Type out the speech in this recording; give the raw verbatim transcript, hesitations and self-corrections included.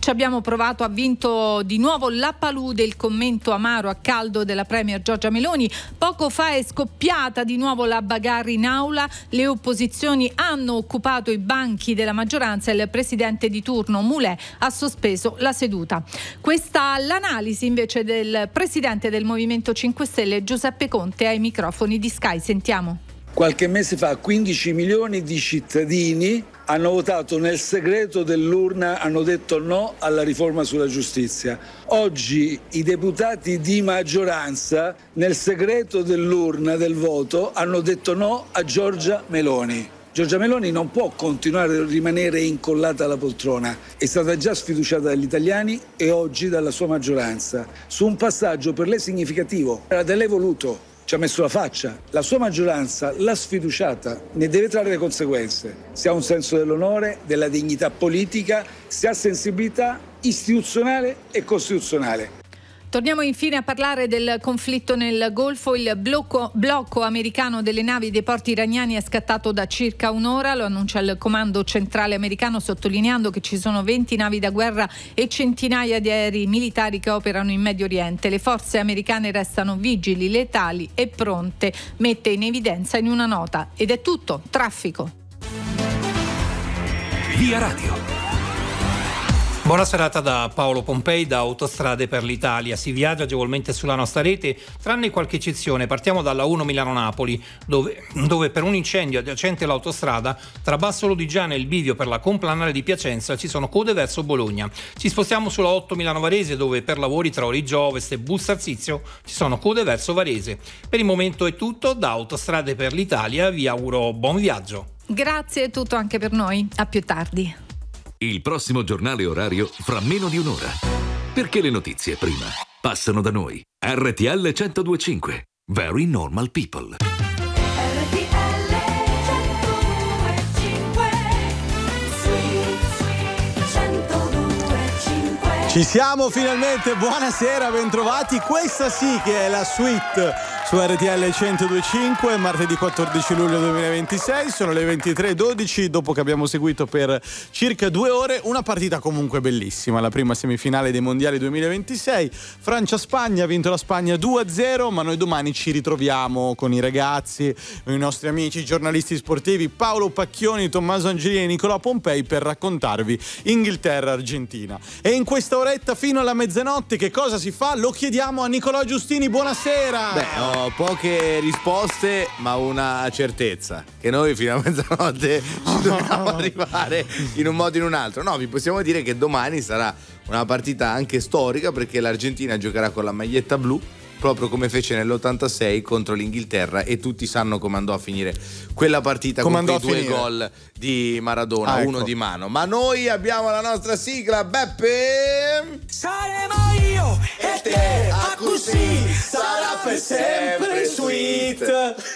Ci abbiamo provato, ha vinto di nuovo la palude, il commento amaro a caldo della premier Giorgia Meloni. Poco fa è scoppiata di nuovo la bagarre in aula, le opposizioni hanno occupato i banchi della maggioranza e il presidente di turno Mulè ha sospeso la seduta. Questa l'analisi invece del presidente del Movimento cinque Stelle Giuseppe Conte ai microfoni di Sky. Sentiamo. Qualche mese fa quindici milioni di cittadini hanno votato nel segreto dell'urna, hanno detto no alla riforma sulla giustizia. Oggi i deputati di maggioranza nel segreto dell'urna del voto hanno detto no a Giorgia Meloni. Giorgia Meloni non può continuare a rimanere incollata alla poltrona, è stata già sfiduciata dagli italiani e oggi dalla sua maggioranza, su un passaggio per lei significativo. Era da lei voluto. Ci ha messo la faccia, la sua maggioranza l'ha sfiduciata, ne deve trarre le conseguenze. Se ha un senso dell'onore, della dignità politica, se ha sensibilità istituzionale e costituzionale. Torniamo infine a parlare del conflitto nel Golfo. Il blocco, blocco americano delle navi dei porti iraniani è scattato da circa un'ora, lo annuncia il comando centrale americano, sottolineando che ci sono venti navi da guerra e centinaia di aerei militari che operano in Medio Oriente. Le forze americane restano vigili, letali e pronte, mette in evidenza in una nota. Ed è tutto, traffico. Via Radio. Buona serata da Paolo Pompei, da Autostrade per l'Italia. Si viaggia agevolmente sulla nostra rete, tranne qualche eccezione. Partiamo dalla uno Milano-Napoli, dove, dove per un incendio adiacente all'autostrada tra Basso Lodigiano e il bivio per la complanare di Piacenza ci sono code verso Bologna. Ci spostiamo sulla otto Milano-Varese, dove per lavori tra Origgio Ovest e Bustarsizio ci sono code verso Varese. Per il momento è tutto, da Autostrade per l'Italia vi auguro buon viaggio. Grazie, è tutto anche per noi. A più tardi. Il prossimo giornale orario fra meno di un'ora. Perché le notizie prima passano da noi. R T L centodue e cinque. Very Normal People. R T L centodue e cinque. Sweet, sweet, centodue e cinque. Ci siamo finalmente, buonasera, bentrovati. Questa sì che è la suite su R T L centodue e cinque, martedì quattordici luglio duemilaventisei, sono le ventitré e dodici, dopo che abbiamo seguito per circa due ore una partita comunque bellissima, la prima semifinale dei mondiali duemilaventisei. Francia-Spagna, ha vinto la Spagna due a zero, ma noi domani ci ritroviamo con i ragazzi, i nostri amici, i giornalisti sportivi Paolo Pacchioni, Tommaso Angelini e Nicolò Pompei per raccontarvi Inghilterra-Argentina. E in questa oretta fino alla mezzanotte che cosa si fa? Lo chiediamo a Nicolò Giustini, buonasera! Beh, oh. Poche risposte ma una certezza, che noi fino a mezzanotte ci dobbiamo arrivare in un modo o in un altro. No, vi possiamo dire che domani sarà una partita anche storica, perché l'Argentina giocherà con la maglietta blu, proprio come fece nell'ottantasei contro l'Inghilterra, e tutti sanno come andò a finire quella partita, come con quei due gol di Maradona, ah, ecco. Uno di mano. Ma noi abbiamo la nostra sigla, Beppe. Saremo io e te, a così sarà per sempre sweet.